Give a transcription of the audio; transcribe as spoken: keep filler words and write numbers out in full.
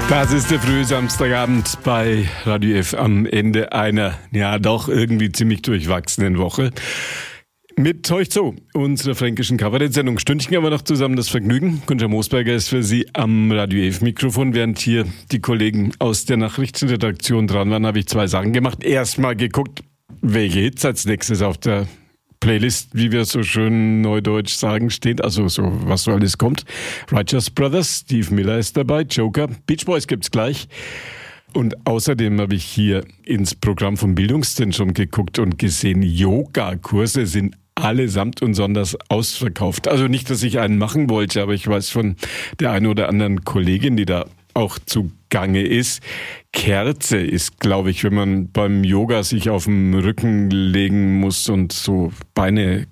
Das ist der frühe Samstagabend bei Radio F am Ende einer, ja doch irgendwie ziemlich durchwachsenen Woche. Mit euch zu, unserer fränkischen Kabarett-Sendung. Stündchen haben wir noch zusammen das Vergnügen. Gunther Moosberger ist für Sie am Radio F-Mikrofon. Während hier die Kollegen aus der Nachrichtenredaktion dran waren, habe ich zwei Sachen gemacht. Erstmal geguckt, welche Hits als nächstes auf der Playlist, wie wir so schön neudeutsch sagen, steht. Also so, was so alles kommt. Righteous Brothers, Steve Miller ist dabei, Joker, Beach Boys gibt's gleich. Und außerdem habe ich hier ins Programm vom Bildungszentrum geguckt und gesehen, Yoga-Kurse sind allesamt und sonders ausverkauft. Also nicht, dass ich einen machen wollte, aber ich weiß von der einen oder anderen Kollegin, die da auch zugange ist. Kerze ist, glaube ich, wenn man beim Yoga sich auf den Rücken legen muss und so Beine